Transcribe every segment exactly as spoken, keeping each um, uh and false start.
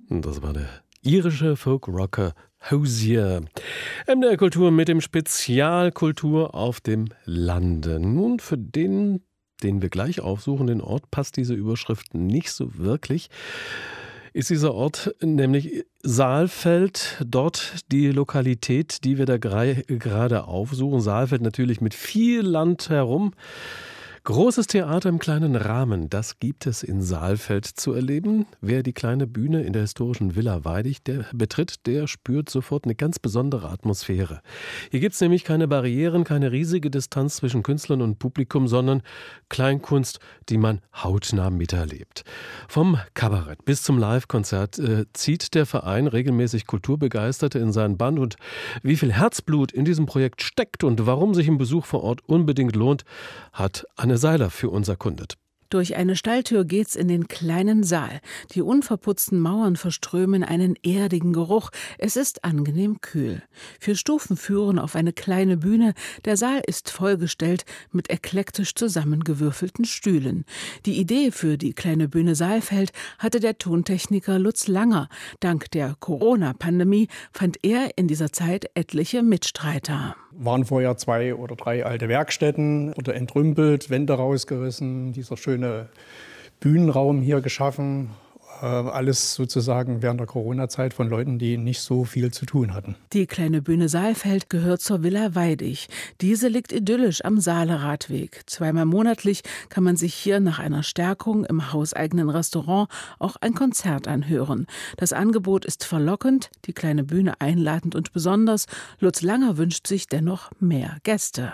Das war der irische Folk-Rocker Hozier. M D R Kultur mit dem Spezial Kultur auf dem Lande. Nun, für den, den wir gleich aufsuchen, den Ort, passt diese Überschrift nicht so wirklich. Ist dieser Ort nämlich Saalfeld, dort die Lokalität, die wir da gerade aufsuchen. Saalfeld natürlich mit viel Land herum. Großes Theater im kleinen Rahmen, das gibt es in Saalfeld zu erleben. Wer die kleine Bühne in der historischen Villa Weidig der betritt, der spürt sofort eine ganz besondere Atmosphäre. Hier gibt es nämlich keine Barrieren, keine riesige Distanz zwischen Künstlern und Publikum, sondern Kleinkunst, die man hautnah miterlebt. Vom Kabarett bis zum Live-Konzert äh, zieht der Verein regelmäßig Kulturbegeisterte in seinen Bann. Und wie viel Herzblut in diesem Projekt steckt und warum sich ein Besuch vor Ort unbedingt lohnt, hat Anne Seiler für uns erkundet. Durch eine Stalltür geht's in den kleinen Saal. Die unverputzten Mauern verströmen einen erdigen Geruch. Es ist angenehm kühl. Vier Stufen führen auf eine kleine Bühne. Der Saal ist vollgestellt mit eklektisch zusammengewürfelten Stühlen. Die Idee für die kleine Bühne Saalfeld hatte der Tontechniker Lutz Langer. Dank der Corona-Pandemie fand er in dieser Zeit etliche Mitstreiter. Waren vorher zwei oder drei alte Werkstätten, wurde entrümpelt, Wände rausgerissen, dieser schöne Bühnenraum hier geschaffen. Alles sozusagen während der Corona-Zeit von Leuten, die nicht so viel zu tun hatten. Die kleine Bühne Saalfeld gehört zur Villa Weidig. Diese liegt idyllisch am Saale-Radweg. Zweimal monatlich kann man sich hier nach einer Stärkung im hauseigenen Restaurant auch ein Konzert anhören. Das Angebot ist verlockend, die kleine Bühne einladend und besonders. Lutz Langer wünscht sich dennoch mehr Gäste.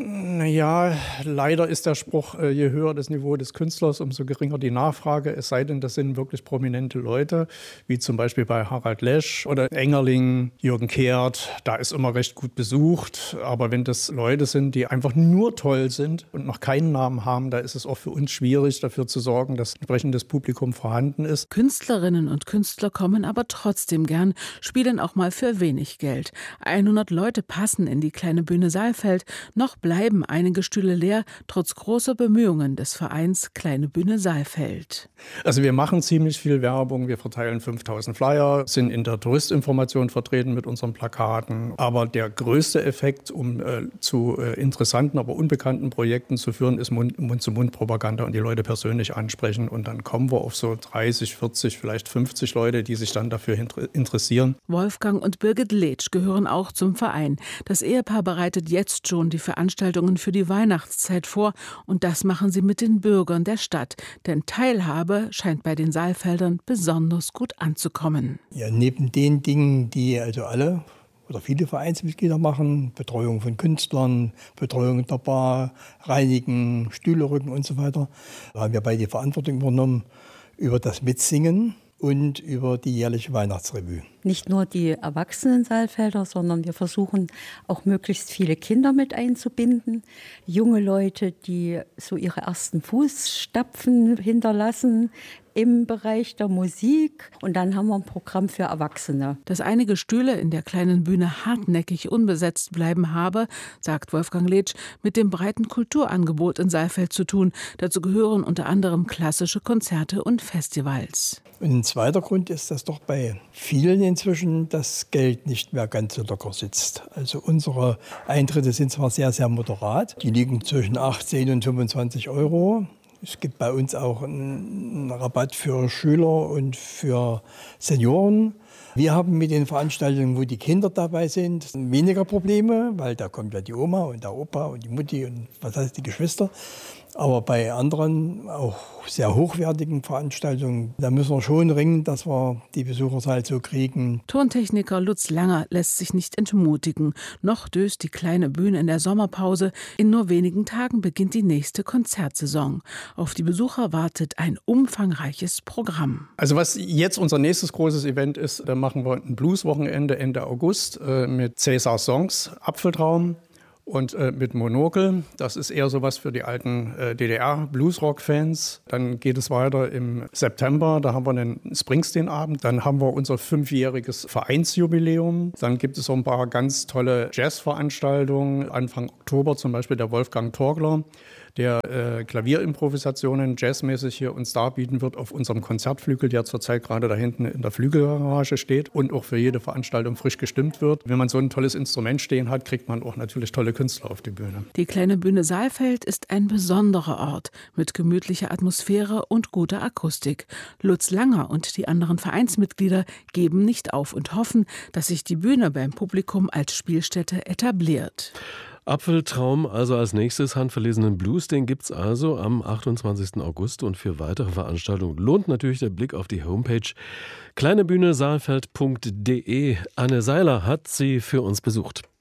Naja, leider ist der Spruch, je höher das Niveau des Künstlers, umso geringer die Nachfrage. Es sei denn, das sind wirklich prominente Leute, wie zum Beispiel bei Harald Lesch oder Engerling, Jürgen Kehrt. Da ist immer recht gut besucht. Aber wenn das Leute sind, die einfach nur toll sind und noch keinen Namen haben, da ist es auch für uns schwierig, dafür zu sorgen, dass entsprechendes Publikum vorhanden ist. Künstlerinnen und Künstler kommen aber trotzdem gern, spielen auch mal für wenig Geld. hundert Leute passen in die kleine Bühne Saalfeld. Noch bleiben einige Stühle leer, trotz großer Bemühungen des Vereins Kleine Bühne Saalfeld. Also wir machen ziemlich viel Werbung, wir verteilen fünftausend Flyer, sind in der Touristinformation vertreten mit unseren Plakaten. Aber der größte Effekt, um äh, zu äh, interessanten, aber unbekannten Projekten zu führen, ist Mund- Mund-zu-Mund-Propaganda und die Leute persönlich ansprechen. Und dann kommen wir auf so dreißig, vierzig, vielleicht fünfzig Leute, die sich dann dafür interessieren. Wolfgang und Birgit Letsch gehören auch zum Verein. Das Ehepaar bereitet jetzt schon die Veranstaltung Veranstaltungen für die Weihnachtszeit vor und das machen sie mit den Bürgern der Stadt. Denn Teilhabe scheint bei den Saalfeldern besonders gut anzukommen. Ja, neben den Dingen, die also alle oder viele Vereinsmitglieder machen, Betreuung von Künstlern, Betreuung der Bar, Reinigen, Stühle rücken und so weiter, haben wir beide die Verantwortung übernommen über das Mitsingen und über die jährliche Weihnachtsrevue. Nicht nur die erwachsenen Saalfelder, sondern wir versuchen auch möglichst viele Kinder mit einzubinden. Junge Leute, die so ihre ersten Fußstapfen hinterlassen im Bereich der Musik. Und dann haben wir ein Programm für Erwachsene. Dass einige Stühle in der kleinen Bühne hartnäckig unbesetzt bleiben habe, sagt Wolfgang Letsch, mit dem breiten Kulturangebot in Saalfeld zu tun. Dazu gehören unter anderem klassische Konzerte und Festivals. Und ein zweiter Grund ist, dass doch bei vielen inzwischen das Geld nicht mehr ganz so locker sitzt. Also unsere Eintritte sind zwar sehr, sehr moderat. Die liegen zwischen achtzehn und fünfundzwanzig Euro. Es gibt bei uns auch einen Rabatt für Schüler und für Senioren. Wir haben mit den Veranstaltungen, wo die Kinder dabei sind, weniger Probleme, weil da kommt ja die Oma und der Opa und die Mutti und was heißt die Geschwister. Aber bei anderen, auch sehr hochwertigen Veranstaltungen, da müssen wir schon ringen, dass wir die Besucherzahl so kriegen. Tontechniker Lutz Langer lässt sich nicht entmutigen. Noch döst die kleine Bühne in der Sommerpause. In nur wenigen Tagen beginnt die nächste Konzertsaison. Auf die Besucher wartet ein umfangreiches Programm. Also was jetzt unser nächstes großes Event ist, da machen wir ein Blues-Wochenende Ende August äh, mit Cäsar Songs, Apfeltraum. Und äh, mit Monokel, das ist eher sowas für die alten äh, D D R-Bluesrock-Fans. Dann geht es weiter im September, da haben wir einen Springsteen-Abend. Dann haben wir unser fünfjähriges Vereinsjubiläum. Dann gibt es so ein paar ganz tolle Jazzveranstaltungen. Anfang Oktober zum Beispiel der Wolfgang Torgler, der äh, Klavierimprovisationen jazzmäßig hier uns darbieten wird auf unserem Konzertflügel, der zurzeit gerade da hinten in der Flügelgarage steht und auch für jede Veranstaltung frisch gestimmt wird. Wenn man so ein tolles Instrument stehen hat, kriegt man auch natürlich tolle Künstler auf die Bühne. Die kleine Bühne Saalfeld ist ein besonderer Ort mit gemütlicher Atmosphäre und guter Akustik. Lutz Langer und die anderen Vereinsmitglieder geben nicht auf und hoffen, dass sich die Bühne beim Publikum als Spielstätte etabliert. Apfeltraum also als nächstes, handverlesenen Blues, den gibt's also am achtundzwanzigsten August und für weitere Veranstaltungen lohnt natürlich der Blick auf die Homepage kleinebühne saalfeld punkt de. Anne Seiler hat sie für uns besucht.